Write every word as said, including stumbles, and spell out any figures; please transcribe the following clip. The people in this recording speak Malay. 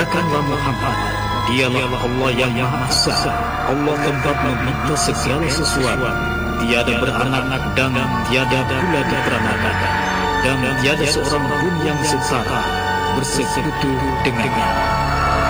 Katakanlah Muhammad, dialah Allah yang Maha Esa, Allah tempat meminta segala sesuatu, tiada beranak dan tiada pula diperanakan, dan tiada seorang pun yang setara bersekutu dengannya.